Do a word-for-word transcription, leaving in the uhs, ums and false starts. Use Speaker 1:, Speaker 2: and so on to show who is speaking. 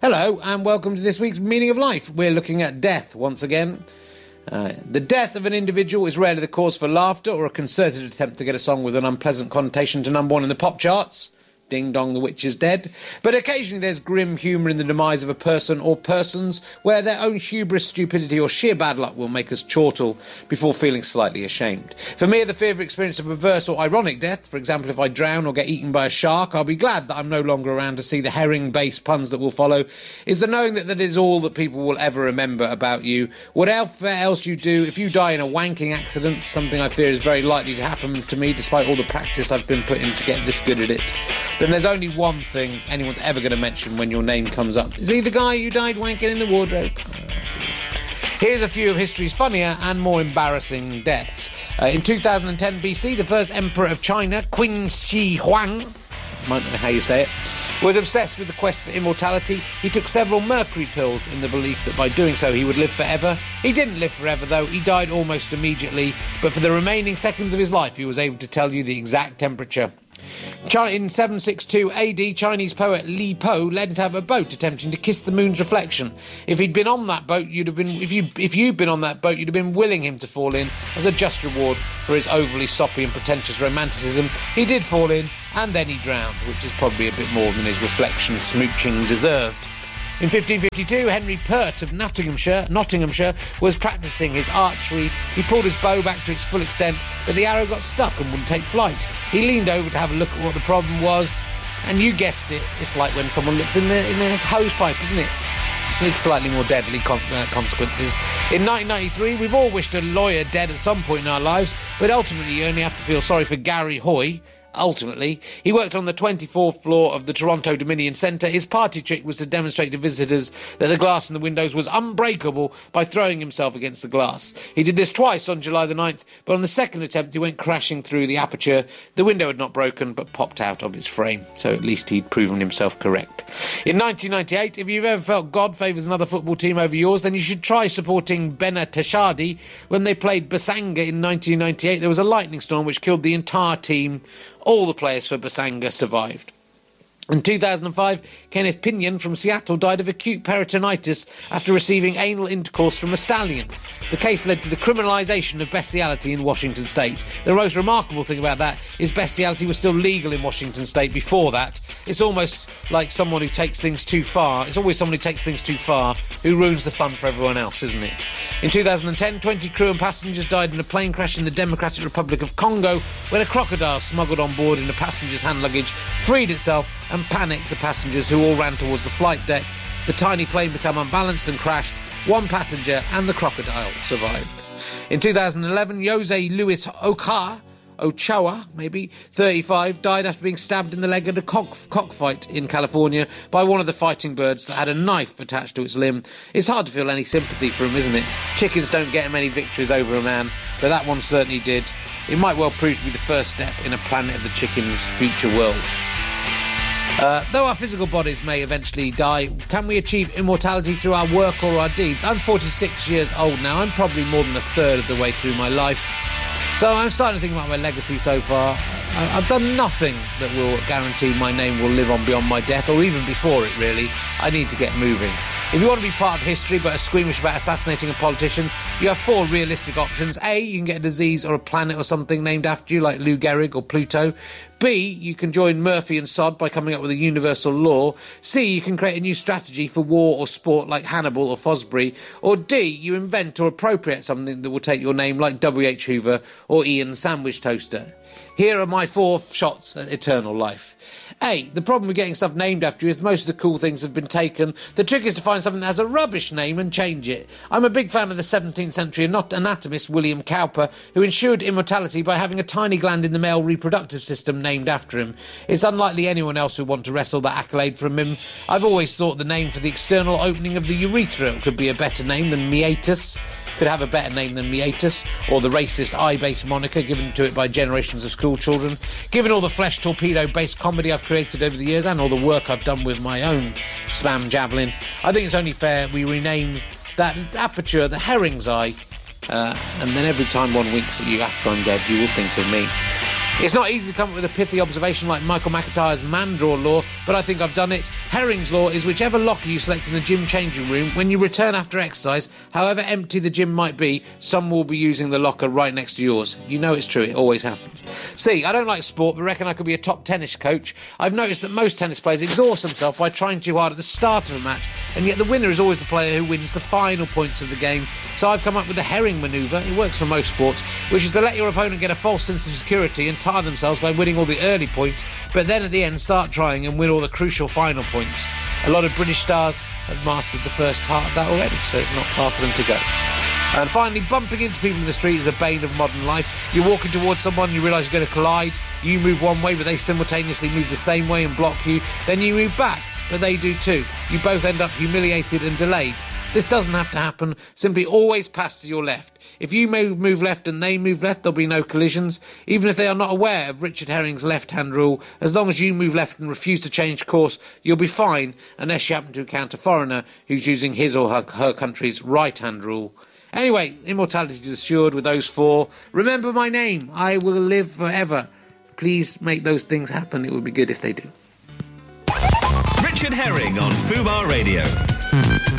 Speaker 1: Hello and welcome to this week's Meaning of Life. We're looking at death once again. Uh, the death of an individual is rarely the cause for laughter or a concerted attempt to get a song with an unpleasant connotation to number one in the pop charts. Ding dong, the witch is dead. But occasionally there's grim humour in the demise of a person or persons where their own hubris, stupidity or sheer bad luck will make us chortle before feeling slightly ashamed. For me, the fear of experiencing a perverse or ironic death, for example if I drown or get eaten by a shark, I'll be glad that I'm no longer around to see the herring-based puns that will follow, is the knowing that that is all that people will ever remember about you. Whatever else you do, if you die in a wanking accident, something I fear is very likely to happen to me despite all the practice I've been put in to get this good at it, then there's only one thing anyone's ever going to mention when your name comes up. Is he the guy who died wanking in the wardrobe? Oh, here's a few of history's funnier and more embarrassing deaths. Uh, in two thousand ten B C, the first emperor of China, Qin Shi Huang, might know how you say it, was obsessed with the quest for immortality. He took several mercury pills in the belief that by doing so he would live forever. He didn't live forever though, he died almost immediately, but for the remaining seconds of his life he was able to tell you the exact temperature. In seven sixty-two A D, Chinese poet Li Po lent out a boat attempting to kiss the moon's reflection. If he'd been on that boat, you'd have been if you if you'd been on that boat, you'd have been willing him to fall in as a just reward for his overly soppy and pretentious romanticism. He did fall in, and then he drowned, which is probably a bit more than his reflection smooching deserved. In fifteen fifty-two, Henry Pert of Nottinghamshire, Nottinghamshire was practising his archery. He pulled his bow back to its full extent, but the arrow got stuck and wouldn't take flight. He leaned over to have a look at what the problem was, and you guessed it, it's like when someone looks in the in the hose pipe, isn't it? With slightly more deadly con- uh, consequences. In nineteen ninety-three, we've all wished a lawyer dead at some point in our lives, but ultimately you only have to feel sorry for Gary Hoy. Ultimately, he worked on the twenty-fourth floor of the Toronto Dominion Centre. His party trick was to demonstrate to visitors that the glass in the windows was unbreakable by throwing himself against the glass. He did this twice on July the ninth, but on the second attempt he went crashing through the aperture. The window had not broken, but popped out of its frame, so at least he'd proven himself correct. In nineteen ninety-eight, if you've ever felt God favours another football team over yours, then you should try supporting Benetashadi. When they played Basanga in nineteen ninety-eight, there was a lightning storm which killed the entire team. All the players for Basanga survived. In two thousand five, Kenneth Pinion from Seattle died of acute peritonitis after receiving anal intercourse from a stallion. The case led to the criminalisation of bestiality in Washington state. The most remarkable thing about that is bestiality was still legal in Washington state before that. It's almost like someone who takes things too far. It's always someone who takes things too far who ruins the fun for everyone else, isn't it? In two thousand ten, twenty crew and passengers died in a plane crash in the Democratic Republic of Congo when a crocodile smuggled on board in the passenger's hand luggage freed itself and panicked the passengers who all ran towards the flight deck. The tiny plane became unbalanced and crashed. One passenger and the crocodile survived. In two thousand eleven, Jose Luis Ochoa, Ochoa, maybe, thirty-five, died after being stabbed in the leg at a cock, cockfight in California by one of the fighting birds that had a knife attached to its limb. It's hard to feel any sympathy for him, isn't it? Chickens don't get many victories over a man, but that one certainly did. It might well prove to be the first step in a Planet of the Chickens future world. Uh, though our physical bodies may eventually die, can we achieve immortality through our work or our deeds? I'm forty-six years old now. I'm probably more than a third of the way through my life. So I'm starting to think about my legacy so far. I- I've done nothing that will guarantee my name will live on beyond my death, or even before it, really. I need to get moving. If you want to be part of history but are squeamish about assassinating a politician, you have four realistic options. A, you can get a disease or a planet or something named after you, like Lou Gehrig or Pluto. B, you can join Murphy and Sod by coming up with a universal law. C, you can create a new strategy for war or sport like Hannibal or Fosbury. Or D, you invent or appropriate something that will take your name like W H Hoover or Ian Sandwich Toaster. Here are my four shots at eternal life. A, the problem with getting stuff named after you is most of the cool things have been taken. The trick is to find something that has a rubbish name and change it. I'm a big fan of the seventeenth century anatomist William Cowper, who ensured immortality by having a tiny gland in the male reproductive system named after him. It's unlikely anyone else would want to wrestle that accolade from him. I've always thought the name for the external opening of the urethra could be a better name than meatus. Could have a better name than meatus, or the racist eye-based moniker given to it by generations of school children. Given all the flesh torpedo-based comedy I've created over the years and all the work I've done with my own spam javelin, I think it's only fair we rename that aperture the herring's eye, uh, and then every time one winks at you after I'm dead, you will think of me. It's not easy to come up with a pithy observation like Michael McIntyre's man-draw law, but I think I've done it. Herring's law is whichever locker you select in the gym changing room, when you return after exercise, however empty the gym might be, someone will be using the locker right next to yours. You know it's true, it always happens. See, I don't like sport, but reckon I could be a top tennis coach. I've noticed that most tennis players exhaust themselves by trying too hard at the start of a match, and yet the winner is always the player who wins the final points of the game. So I've come up with the Herring manoeuvre, it works for most sports, which is to let your opponent get a false sense of security and tire themselves by winning all the early points, but then at the end start trying and win all the crucial final points. A lot of British stars have mastered the first part of that already, so it's not far for them to go. And finally, bumping into people in the street is a bane of modern life. You're walking towards someone, you realise you're going to collide, you move one way but they simultaneously move the same way and block you, then you move back but they do too. You both end up humiliated and delayed. This doesn't have to happen. Simply always pass to your left. If you move left and they move left, there'll be no collisions. Even if they are not aware of Richard Herring's left-hand rule, as long as you move left and refuse to change course, you'll be fine, unless you happen to encounter a foreigner who's using his or her, her country's right-hand rule. Anyway, immortality is assured with those four. Remember my name. I will live forever. Please make those things happen. It would be good if they do.
Speaker 2: Richard Herring on Fubar Radio.